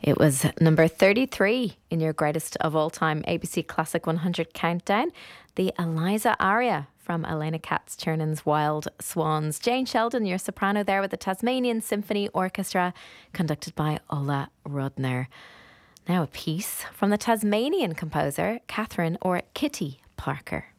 It was number 33 in your greatest of all time ABC Classic 100 countdown. The Eliza aria from Elena Katz-Chernon's Wild Swans. Jane Sheldon, your soprano there with the Tasmanian Symphony Orchestra, conducted by Ola Rudner. Now a piece from the Tasmanian composer Catherine or Kitty Parker.